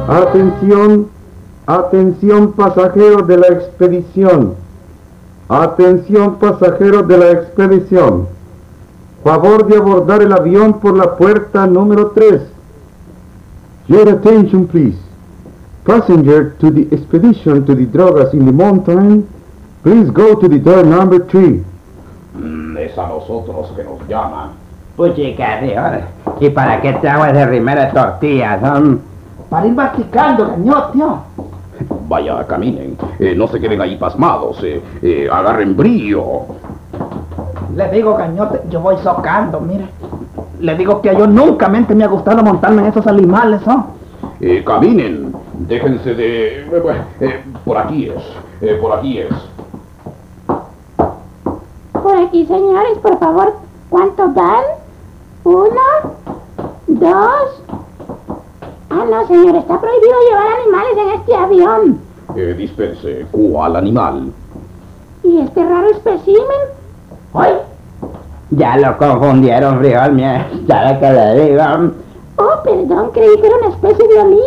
Atención, atención pasajeros de la expedición. Atención pasajeros de la expedición. Favor de abordar el avión por la puerta número 3. Your attention please. Passenger to the expedition to the drogas in the mountain, please go to the door number 3. Es a nosotros que nos llaman. Puchica, señor. ¿Y para qué trago ese rimero de tortillas, son? Para ir masticando, señor, tío. Vaya, caminen. No se queden ahí pasmados. Agarren brío. Le digo, gañote, yo voy socando, mire. Le digo que yo nunca me ha gustado montarme en esos animales, ¿no? Caminen. Déjense de... por aquí es. Por aquí es. Por aquí, señores, por favor. ¿Cuántos van? 1, 2... Ah, no, señor, está prohibido llevar animales en este avión. Dispense. ¿Cuál animal? ¿Y este raro espécimen? ¡Ay! Ya lo confundieron, frijol, mía. ¿Sabe qué le digo? Oh, perdón, creí que era una especie de olivo.